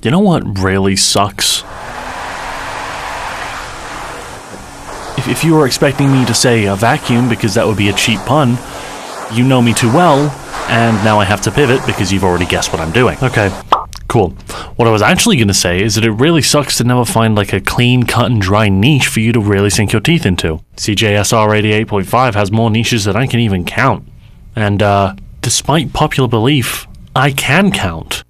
You know what really sucks? If you were expecting me to say a vacuum because that would be a cheap pun, you know me too well, and now I have to pivot because you've already guessed what I'm doing. Okay, cool. What I was actually going to say is that it really sucks to never find like a clean, cut and dry niche for you to really sink your teeth into. CJSR 88.5 has more niches than I can even count. And despite popular belief, I can count.